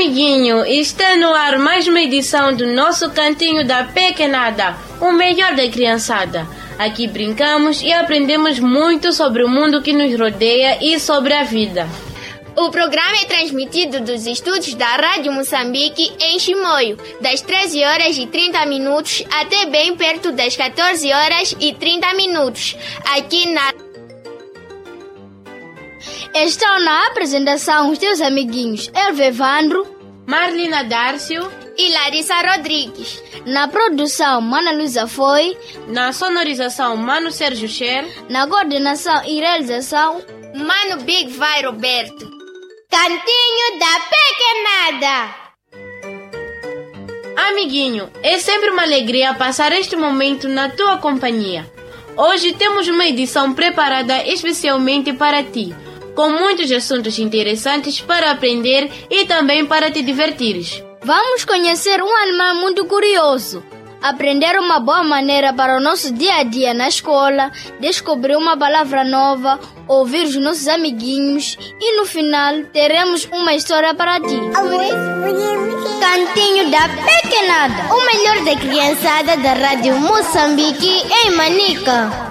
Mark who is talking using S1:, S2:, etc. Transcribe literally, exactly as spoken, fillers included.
S1: Amiguinho, está no ar mais uma edição do nosso Cantinho da Pequenada, o melhor da criançada. Aqui brincamos e aprendemos muito sobre o mundo que nos rodeia e sobre a vida.
S2: O programa é transmitido dos estúdios da Rádio Moçambique em Chimoio, das treze horas e trinta minutos até bem perto das quatorze horas e trinta minutos, aqui na...
S3: Estão na apresentação os teus amiguinhos Elvio Evandro,
S1: Marlina Dárcio
S2: e Larissa Rodrigues.
S3: Na produção, Mana Luísa Foi.
S1: Na sonorização, Mano Sérgio Cher.
S3: Na coordenação e realização,
S2: Mano Big Vai Roberto.
S4: Cantinho da Pequenada.
S1: Amiguinho, é sempre uma alegria passar este momento na tua companhia. Hoje temos uma edição preparada especialmente para ti, com muitos assuntos interessantes para aprender e também para te divertires.
S3: Vamos conhecer um animal muito curioso, aprender uma boa maneira para o nosso dia a dia na escola, descobrir uma palavra nova, ouvir os nossos amiguinhos e no final teremos uma história para ti.
S4: Cantinho da Pequenada, o melhor da criançada da Rádio Moçambique em Manica.